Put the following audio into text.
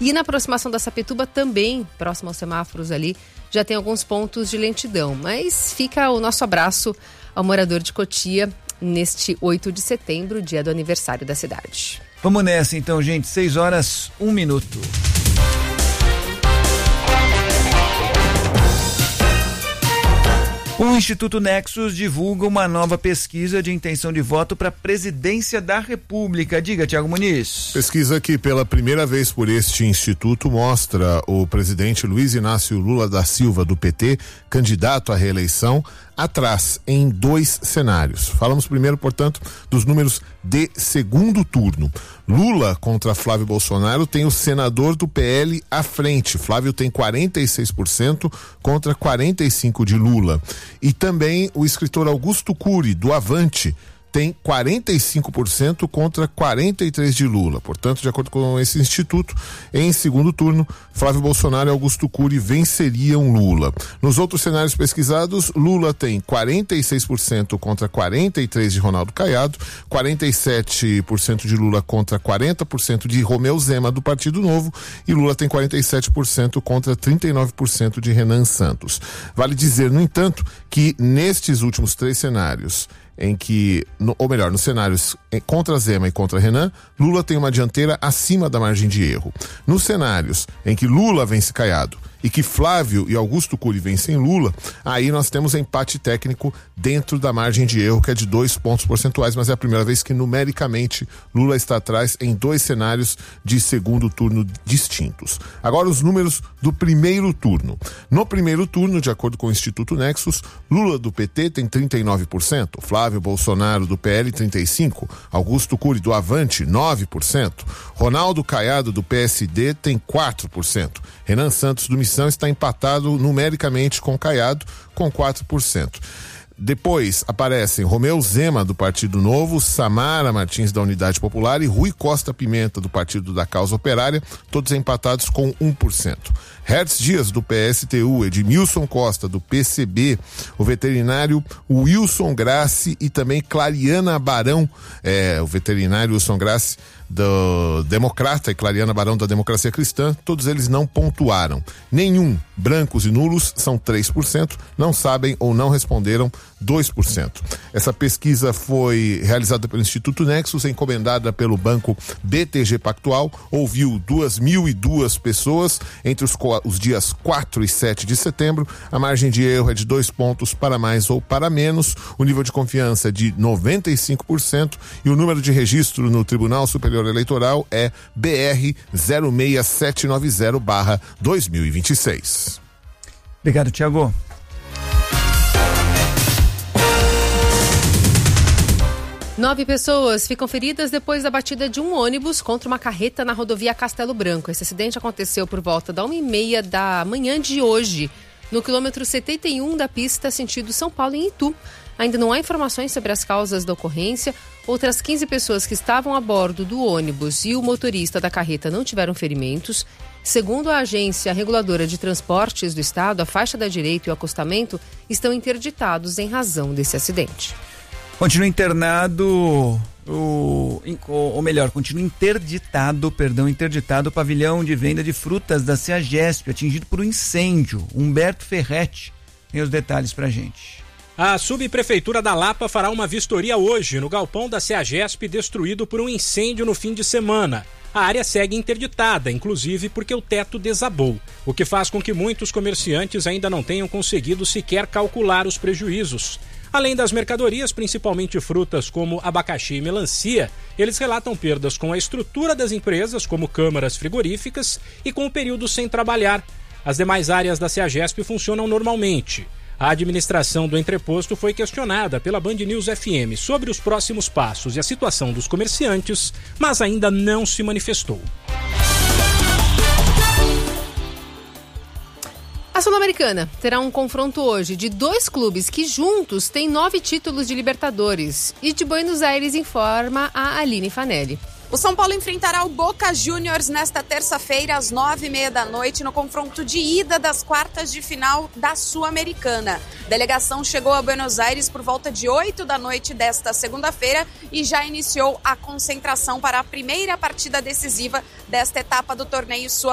E na aproximação da Sapituba também, próximo aos semáforos ali, já tem alguns pontos de lentidão. Mas fica o nosso abraço ao morador de Cotia neste 8 de setembro, dia do aniversário da cidade. Vamos nessa então, gente. 6:01. O Instituto Nexus divulga uma nova pesquisa de intenção de voto para a presidência da República. Diga, Tiago Muniz. Pesquisa que pela primeira vez por este instituto mostra o presidente Luiz Inácio Lula da Silva, do PT, candidato à reeleição, atrás em 2 cenários. Falamos primeiro, portanto, dos números de segundo turno. Lula contra Flávio Bolsonaro tem o senador do PL à frente. Flávio tem 46% contra 45% de Lula. E também o escritor Augusto Cury, do Avante, tem 45% contra 43% de Lula. Portanto, de acordo com esse instituto, em segundo turno, Flávio Bolsonaro e Augusto Cury venceriam Lula. Nos outros cenários pesquisados, Lula tem 46% contra 43% de Ronaldo Caiado, 47% de Lula contra 40% de Romeu Zema, do Partido Novo, e Lula tem 47% contra 39% de Renan Santos. Vale dizer, no entanto, que nestes últimos 3 cenários, em que, nos cenários contra Zema e contra Renan, Lula tem uma dianteira acima da margem de erro. Nos cenários em que Lula vence Caiado e que Flávio e Augusto Cury vencem Lula, aí nós temos empate técnico dentro da margem de erro, que é de 2 pontos percentuais, mas é a primeira vez que numericamente Lula está atrás em 2 cenários de segundo turno distintos. Agora os números do primeiro turno. No primeiro turno, de acordo com o Instituto Nexus, Lula do PT tem 39%, Flávio Bolsonaro do PL 35%, Augusto Cury do Avante 9%, Ronaldo Caiado do PSD tem 4%, Renan Santos do Missão está empatado numericamente com Caiado com 4%. Depois aparecem Romeu Zema, do Partido Novo, Samara Martins, da Unidade Popular, e Rui Costa Pimenta, do Partido da Causa Operária, todos empatados com 1%. Hertz Dias, do PSTU, Edmilson Costa, do PCB, o veterinário Wilson Grassi e também Clariana Barão, o veterinário Wilson Grassi, do Democrata, e Clariana Barão, da Democracia Cristã, todos eles não pontuaram. Nenhum, brancos e nulos, são 3%, não sabem ou não responderam 2%. Essa pesquisa foi realizada pelo Instituto Nexus, encomendada pelo banco BTG Pactual, ouviu 2.002 pessoas entre os dias 4 e 7 de setembro. A margem de erro é de 2 pontos para mais ou para menos, o nível de confiança é de 95% e o número de registro no Tribunal Superior Eleitoral é BR 06790/2026. Obrigado, Tiago. Nove pessoas ficam feridas depois da batida de um ônibus contra uma carreta na rodovia Castelo Branco. Esse acidente aconteceu por volta da 1h30 da manhã de hoje, no quilômetro 71 da pista sentido São Paulo, em Itu. Ainda não há informações sobre as causas da ocorrência. Outras 15 pessoas que estavam a bordo do ônibus e o motorista da carreta não tiveram ferimentos. Segundo a Agência Reguladora de Transportes do Estado, a faixa da direita e o acostamento estão interditados em razão desse acidente. Continua interditado o pavilhão de venda de frutas da CEAGESP, atingido por um incêndio. Humberto Ferretti tem os detalhes pra gente. A subprefeitura da Lapa fará uma vistoria hoje no galpão da CEAGESP destruído por um incêndio no fim de semana. A área segue interditada, inclusive porque o teto desabou, o que faz com que muitos comerciantes ainda não tenham conseguido sequer calcular os prejuízos. Além das mercadorias, principalmente frutas como abacaxi e melancia, eles relatam perdas com a estrutura das empresas, como câmaras frigoríficas, e com o período sem trabalhar. As demais áreas da CEAGESP funcionam normalmente. A administração do entreposto foi questionada pela Band News FM sobre os próximos passos e a situação dos comerciantes, mas ainda não se manifestou. A Sul-Americana terá um confronto hoje de 2 clubes que juntos têm 9 títulos de Libertadores. E de Buenos Aires informa a Aline Fanelli. O São Paulo enfrentará o Boca Juniors nesta terça-feira, às 9h30 da noite, no confronto de ida das quartas de final da Sul-Americana. A delegação chegou a Buenos Aires por volta de 8 da noite desta segunda-feira e já iniciou a concentração para a primeira partida decisiva desta etapa do torneio sul-americano.